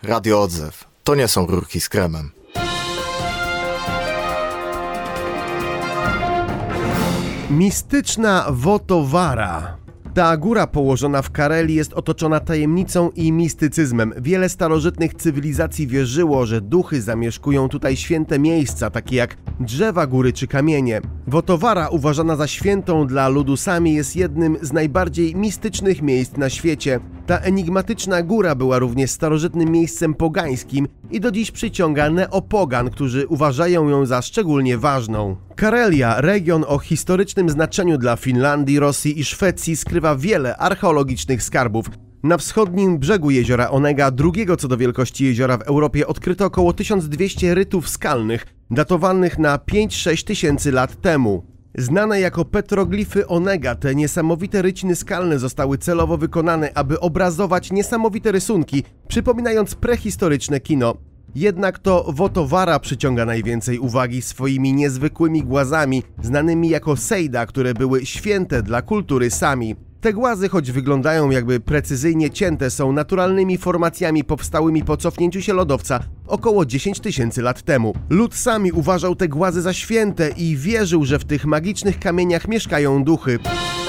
Radio Odzew. To nie są rurki z kremem. Mistyczna Votowara. Ta góra położona w Karelii jest otoczona tajemnicą i mistycyzmem. Wiele starożytnych cywilizacji wierzyło, że duchy zamieszkują tutaj święte miejsca, takie jak drzewa góry czy kamienie. Votowara, uważana za świętą dla ludu Sami, jest jednym z najbardziej mistycznych miejsc na świecie. Ta enigmatyczna góra była również starożytnym miejscem pogańskim i do dziś przyciąga neopogan, którzy uważają ją za szczególnie ważną. Karelia, region o historycznym znaczeniu dla Finlandii, Rosji i Szwecji, skrywa wiele archeologicznych skarbów. Na wschodnim brzegu jeziora Onega, drugiego co do wielkości jeziora w Europie, odkryto około 1200 rytów skalnych, datowanych na 5-6 tysięcy lat temu. Znane jako petroglify Onega, te niesamowite ryciny skalne zostały celowo wykonane, aby obrazować niesamowite rysunki, przypominając prehistoryczne kino. Jednak to Votowara przyciąga najwięcej uwagi swoimi niezwykłymi głazami, znanymi jako sejda, które były święte dla kultury Sami. Te głazy, choć wyglądają jakby precyzyjnie cięte, są naturalnymi formacjami powstałymi po cofnięciu się lodowca około 10 tysięcy lat temu. Lud Sami uważał te głazy za święte i wierzył, że w tych magicznych kamieniach mieszkają duchy.